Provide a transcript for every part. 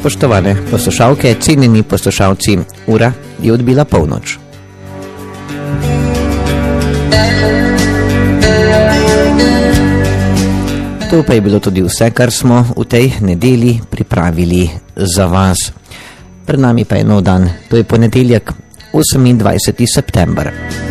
Spoštovane poslušalke, cenjeni poslušalci, ura je odbila polnoč. To pa je bilo tudi vse, kar smo v tej nedeli pripravili za vas. Pred nami pa je nov dan, to je ponedeljek, 28. september.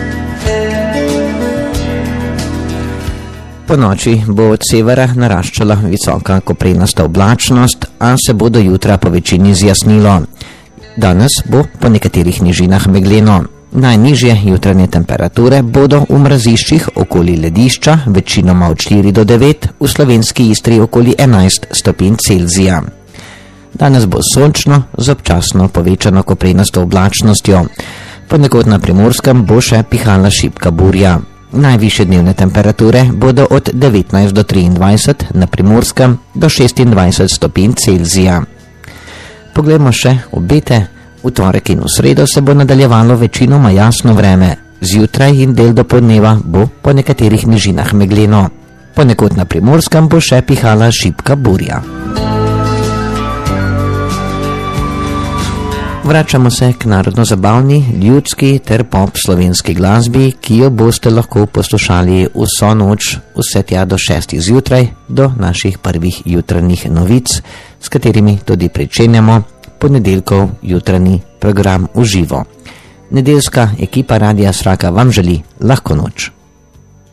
Po noči bo od severa naraščala visoka koprenasta oblačnost, a se bo do jutra po večini zjasnilo. Danes bo po nekaterih nižinah megleno. Najnižje jutranje temperature bodo v mraziščih okoli ledišča, večinoma od 4 do 9, v slovenski Istri okoli 11 stopinj Celzija. Danes bo sončno z občasno povečano koprenasto oblačnostjo. Ponekod na Primorskem bo še pihala šibka burja. Najvišje dnevne temperature bodo od 19 do 23, na Primorskem do 26 stopinj Celzija. Poglejmo še obete. V torek in v sredo se bo nadaljevalo večinoma jasno vreme. Zjutraj in del dopoldneva bo po nekaterih nižinah megleno. Ponekod na Primorskem bo še pihala šibka burja. Vračamo se k narodno-zabavni, ljudski ter pop slovenski glasbi, ki jo boste lahko poslušali vso noč, vse tja do 6 zjutraj, do naših prvih jutranjih novic, s katerimi tudi pričenjamo ponedeljkov jutranji program v živo. Nedeljska ekipa Radia Sraka vam želi lahko noč.